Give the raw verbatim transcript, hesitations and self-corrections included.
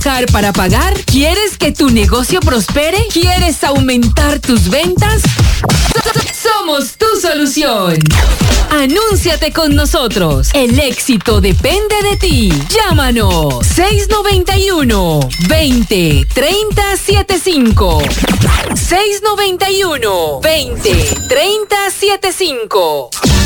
trabajar para pagar? ¿Quieres que tu negocio prospere? ¿Quieres aumentar tus ventas? Somos tu solución. Anúnciate con nosotros. El éxito depende de ti. Llámanos seis noventa y uno, veinte, treinta, setenta y cinco. seis noventa y uno, veinte, treinta, setenta y cinco.